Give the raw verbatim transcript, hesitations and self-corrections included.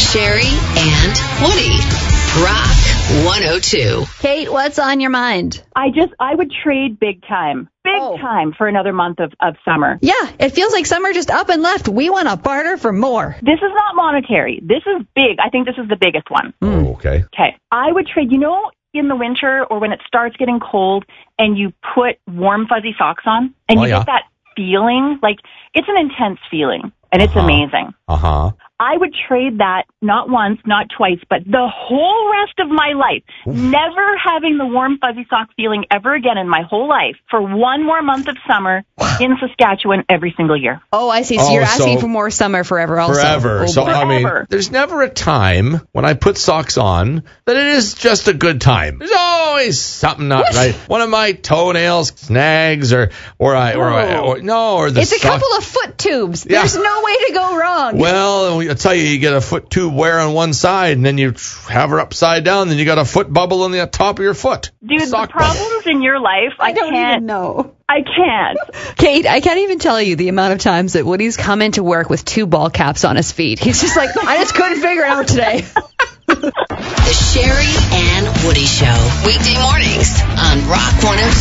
Sherry and Woody. Rock one oh two. Kate, what's on your mind? I just, I would trade big time, big Oh. time for another month of, of summer. Yeah, it feels like summer just up and left. We want to barter for more. This is not monetary. This is big. I think this is the biggest one. Oh, okay. Okay. I would trade, you know, in the winter or when it starts getting cold and you put warm fuzzy socks on and Oh, you yeah. get that feeling, like it's an intense feeling and it's Uh-huh. amazing. Uh-huh. I would trade that not once, not twice, but the whole rest of my life, never having the warm fuzzy sock feeling ever again in my whole life for one more month of summer in Saskatchewan every single year. Oh, I see. So Oh, you're asking so- for more summer forever also. Forever. Oh, so, boy. I mean, Forever. there's never a time when I put socks on that it is just a good time. There's always something not right. One of my toenails snags or, or I, or, I, No. or, no, or the It's a sock- couple of foot tubes. Yeah. There's no way to go wrong. Well, I'll tell you, you get a foot tube wear on one side, and then you have her upside down, then you got a foot bubble on the top of your foot. Dude, Sock the problems in your life, I, I don't can't, even know. I can't. Kate, I can't even tell you the amount of times that Woody's come into work with two ball caps on his feet. He's just like, I just couldn't figure it out today. The Sherry and Woody Show. Weekday mornings on Rock one oh two.